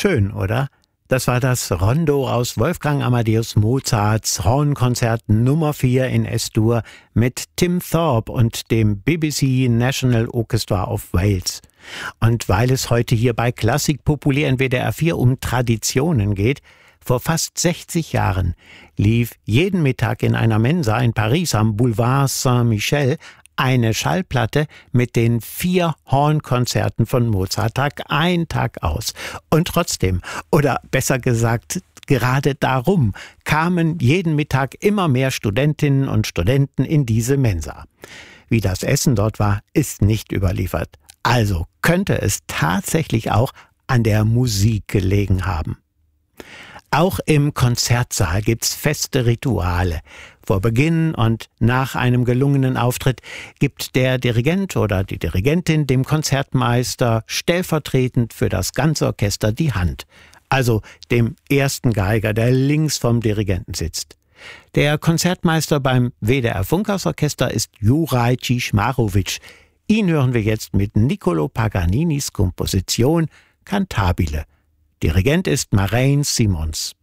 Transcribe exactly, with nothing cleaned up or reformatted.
Schön, oder? Das war das Rondo aus Wolfgang Amadeus Mozarts Hornkonzert Nummer vier in S-Dur mit Tim Thorpe und dem B B C National Orchestra of Wales. Und weil es heute hier bei Klassik populär in W D R vier um Traditionen geht, vor fast sechzig Jahren lief jeden Mittag in einer Mensa in Paris am Boulevard Saint-Michel eine Schallplatte mit den vier Hornkonzerten von Mozart Tag ein, Tag aus. Und trotzdem, oder besser gesagt, gerade darum, kamen jeden Mittag immer mehr Studentinnen und Studenten in diese Mensa. Wie das Essen dort war, ist nicht überliefert. Also könnte es tatsächlich auch an der Musik gelegen haben. Auch im Konzertsaal gibt's feste Rituale. Vor Beginn und nach einem gelungenen Auftritt gibt der Dirigent oder die Dirigentin dem Konzertmeister stellvertretend für das ganze Orchester die Hand. Also dem ersten Geiger, der links vom Dirigenten sitzt. Der Konzertmeister beim W D R Funkhausorchester ist Juraj Ciszmarowitsch. Ihn hören wir jetzt mit Niccolò Paganinis Komposition Cantabile. Dirigent ist Marijn Simons.